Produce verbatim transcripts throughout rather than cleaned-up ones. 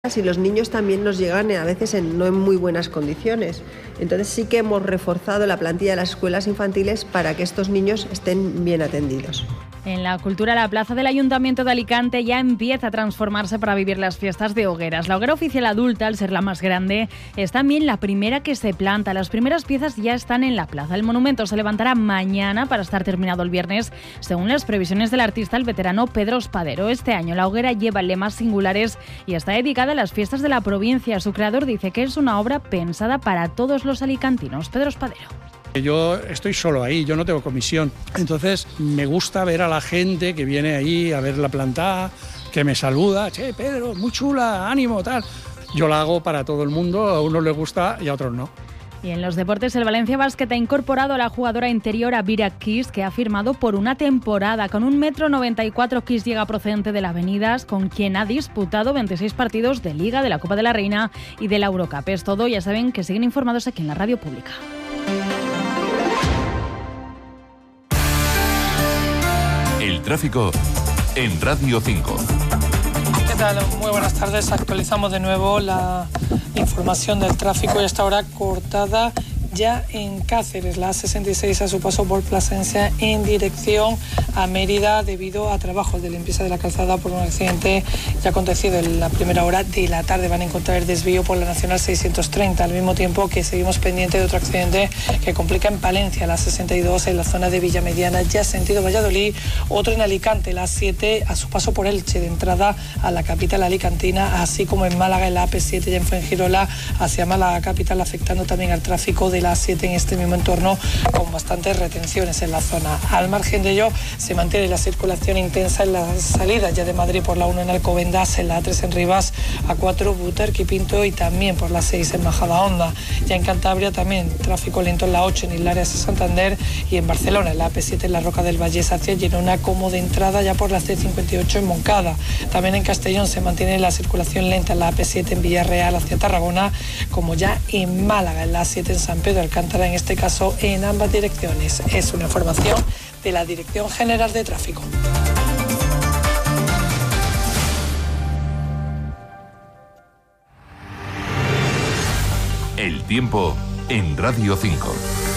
y los niños también nos llegan a veces en, no en muy buenas condiciones. Entonces sí que hemos reforzado la plantilla de las escuelas infantiles para que estos niños estén bien atendidos. En la cultura, la plaza del Ayuntamiento de Alicante ya empieza a transformarse para vivir las fiestas de hogueras. La hoguera oficial adulta, al ser la más grande, es también la primera que se planta. Las primeras piezas ya están en la plaza. El monumento se levantará mañana para estar terminado el viernes, según las previsiones del artista, el veterano Pedro Espadero. Este año la hoguera lleva lemas singulares y está dedicada a las fiestas de la provincia. Su creador dice que es una obra pensada para todos los alicantinos. Pedro Espadero. Yo estoy solo ahí, yo no tengo comisión, entonces me gusta ver a la gente que viene ahí a ver la planta, que me saluda, che, Pedro, muy chula, ánimo, tal. Yo la hago para todo el mundo, a unos les gusta y a otros no. Y en los deportes, el Valencia Basket ha incorporado a la jugadora interior Abira Kiss, que ha firmado por una temporada. Con un metro noventa y cuatro, Kiss llega procedente de la Avenidas, con quien ha disputado veintiséis partidos de Liga, de la Copa de la Reina y de la Eurocup. Es todo, ya saben que siguen informados aquí en la Radio Pública. El tráfico en Radio cinco. ¿Qué tal? Muy buenas tardes. Actualizamos de nuevo la información del tráfico y hasta ahora cortada ya en Cáceres, la A sesenta y seis a su paso por Plasencia en dirección a Mérida debido a trabajos de limpieza de la calzada por un accidente ya acontecido en la primera hora de la tarde. Van a encontrar el desvío por la Nacional seiscientos treinta, al mismo tiempo que seguimos pendientes de otro accidente que complica en Palencia, la sesenta y dos en la zona de Villamediana, ya sentido Valladolid, otro en Alicante, la A siete a su paso por Elche, de entrada a la capital alicantina, así como en Málaga, en la A P siete ya en Fuengirola hacia Málaga capital, afectando también al tráfico de la A siete en este mismo entorno, con bastantes retenciones en la zona. Al margen de ello, se mantiene la circulación intensa en las salidas ya de Madrid por la uno en Alcobendas, en la A tres en Rivas, A cuatro Butarque y Pinto y también por la seis en Majadahonda. Ya en Cantabria también tráfico lento en la ocho en Hilares a Santander y en Barcelona, en la A P siete en la Roca del Vallés hacia Girona, como de entrada ya por la C cincuenta y ocho en Moncada. También en Castellón se mantiene la circulación lenta en la A P siete en Villarreal hacia Tarragona, como ya en Málaga, en la A siete en San Pedro Alcántara, en este caso en ambas direcciones. Es una información de la Dirección General de Tráfico. El tiempo en Radio cinco.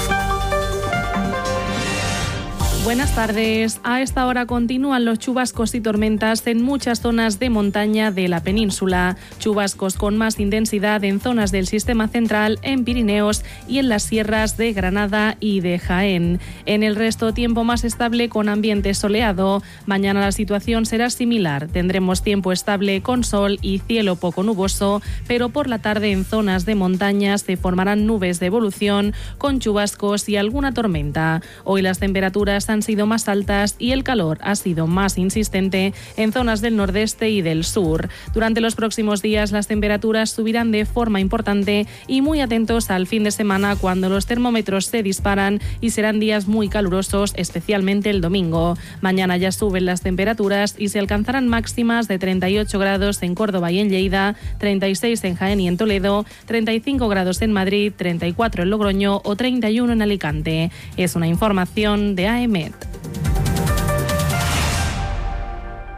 Buenas tardes. A esta hora continúan los chubascos y tormentas en muchas zonas de montaña de la península. Chubascos con más intensidad en zonas del sistema central, en Pirineos y en las sierras de Granada y de Jaén. En el resto, tiempo más estable con ambiente soleado. Mañana la situación será similar. Tendremos tiempo estable con sol y cielo poco nuboso, pero por la tarde en zonas de montaña se formarán nubes de evolución con chubascos y alguna tormenta. Hoy las temperaturas han sido más altas y el calor ha sido más insistente en zonas del nordeste y del sur. Durante los próximos días las temperaturas subirán de forma importante y muy atentos al fin de semana, cuando los termómetros se disparan y serán días muy calurosos, especialmente el domingo. Mañana ya suben las temperaturas y se alcanzarán máximas de treinta y ocho grados en Córdoba y en Lleida, treinta y seis en Jaén y en Toledo, treinta y cinco grados en Madrid, treinta y cuatro en Logroño o treinta y uno en Alicante. Es una información de A E M E T.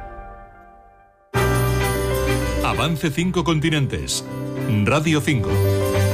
Avance cinco continentes. Radio cinco.